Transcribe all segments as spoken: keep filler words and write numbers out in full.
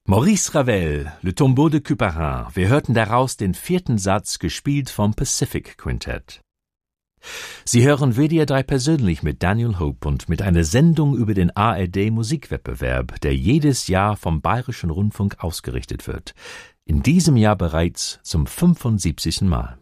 Maurice Ravel, Le Tombeau de Couperin. Wir hörten daraus den vierten Satz, gespielt vom Pacific Quintett. Sie hören W D R drei persönlich mit Daniel Hope und mit einer Sendung über den A R D-Musikwettbewerb, der jedes Jahr vom Bayerischen Rundfunk ausgerichtet wird. In diesem Jahr bereits zum fünfundsiebzigsten Mal.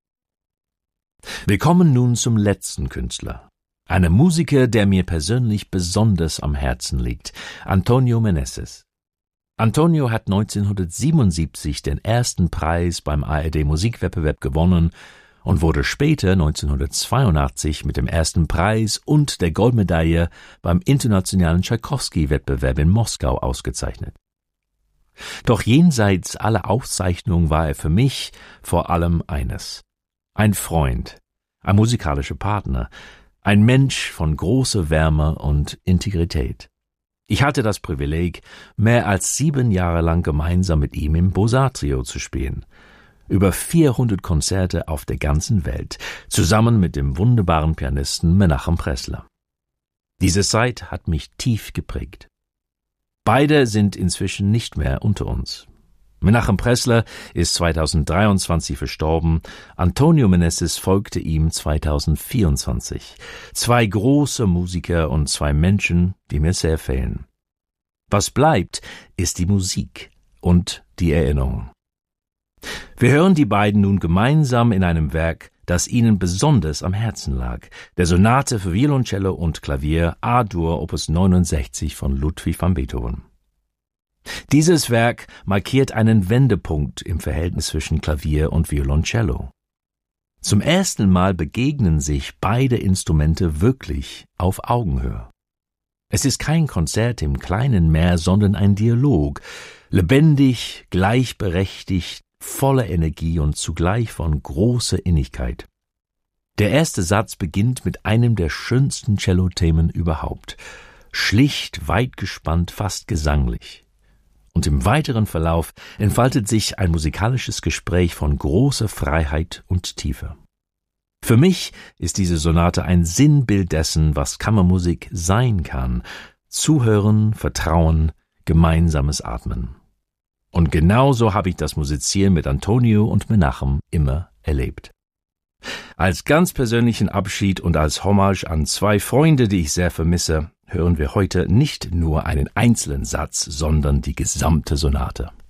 Wir kommen nun zum letzten Künstler. Einem Musiker, der mir persönlich besonders am Herzen liegt, Antonio Meneses. Antonio hat neunzehnhundertsiebenundsiebzig den ersten Preis beim A R D-Musikwettbewerb gewonnen und wurde später neunzehnhundertzweiundachtzig mit dem ersten Preis und der Goldmedaille beim internationalen Tschaikowski-Wettbewerb in Moskau ausgezeichnet. Doch jenseits aller Auszeichnungen war er für mich vor allem eines: ein Freund, ein musikalischer Partner, ein Mensch von großer Wärme und Integrität. Ich hatte das Privileg, mehr als sieben Jahre lang gemeinsam mit ihm im Beaux-Arts-Trio zu spielen. Über vierhundert Konzerte auf der ganzen Welt, zusammen mit dem wunderbaren Pianisten Menachem Pressler. Diese Zeit hat mich tief geprägt. Beide sind inzwischen nicht mehr unter uns. Menachem Pressler ist zweitausenddreiundzwanzig verstorben, Antonio Meneses folgte ihm zweitausendvierundzwanzig. Zwei große Musiker und zwei Menschen, die mir sehr fehlen. Was bleibt, ist die Musik und die Erinnerung. Wir hören die beiden nun gemeinsam in einem Werk, das ihnen besonders am Herzen lag, der Sonate für Violoncello und Klavier A-Dur Opus neunundsechzig von Ludwig van Beethoven. Dieses Werk markiert einen Wendepunkt im Verhältnis zwischen Klavier und Violoncello. Zum ersten Mal begegnen sich beide Instrumente wirklich auf Augenhöhe. Es ist kein Konzert im Kleinen mehr, sondern ein Dialog, lebendig, gleichberechtigt, voller Energie und zugleich von großer Innigkeit. Der erste Satz beginnt mit einem der schönsten Cello-Themen überhaupt, schlicht, weit gespannt, fast gesanglich. Und im weiteren Verlauf entfaltet sich ein musikalisches Gespräch von großer Freiheit und Tiefe. Für mich ist diese Sonate ein Sinnbild dessen, was Kammermusik sein kann: Zuhören, Vertrauen, gemeinsames Atmen. Und genauso habe ich das Musizieren mit Antonio und Menachem immer erlebt. Als ganz persönlichen Abschied und als Hommage an zwei Freunde, die ich sehr vermisse, hören wir heute nicht nur einen einzelnen Satz, sondern die gesamte Sonate.